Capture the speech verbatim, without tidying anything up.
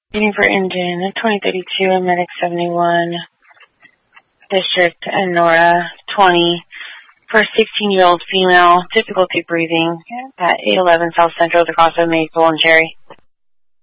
Waiting for engine, twenty thirty-two, Medic seventy-one, District, and Nora twenty, for a sixteen-year-old female, difficulty breathing, at eight eleven South Central, the cross of Maple and Cherry.